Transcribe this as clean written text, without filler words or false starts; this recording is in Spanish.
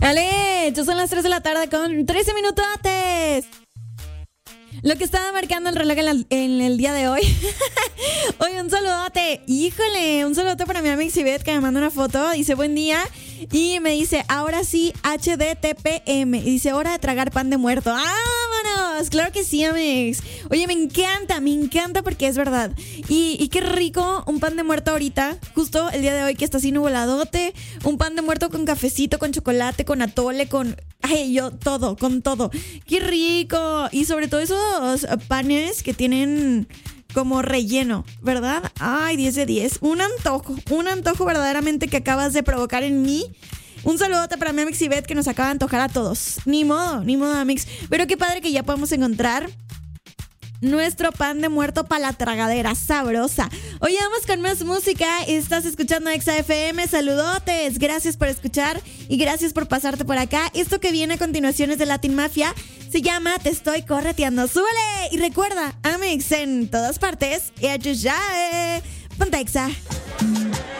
Dale, ya son las 3 de la tarde con 13 minutotes. Lo que estaba marcando el reloj en el día de hoy. Oye, un saludote. Híjole, un saludote para mi amiga Xibet que me manda una foto. Dice, buen día. Y me dice, ahora sí, HDTPM. Y dice, hora de tragar pan de muerto. ¡Vámonos! Claro que sí, amigos. Oye, me encanta porque es verdad. Y qué rico un pan de muerto ahorita. Justo el día de hoy que está así nubladote. Un pan de muerto con cafecito, con chocolate, con atole, con... Ay, yo todo, con todo. ¡Qué rico! Y sobre todo esos panes que tienen como relleno, ¿verdad? Ay, 10 de 10. Un antojo verdaderamente que acabas de provocar en mí. Un saludote para mi Amix y Beth que nos acaba de antojar a todos. Ni modo, Amix. Pero qué padre que ya podemos encontrar nuestro pan de muerto para la tragadera sabrosa. Oye, vamos con más música. Estás escuchando Exa FM. Saludotes. Gracias por escuchar y gracias por pasarte por acá. Esto que viene a continuación es de Latin Mafia. Se llama Te Estoy Correteando. ¡Súbele! Y recuerda, Amix en todas partes. Y ya. Ponte Exa.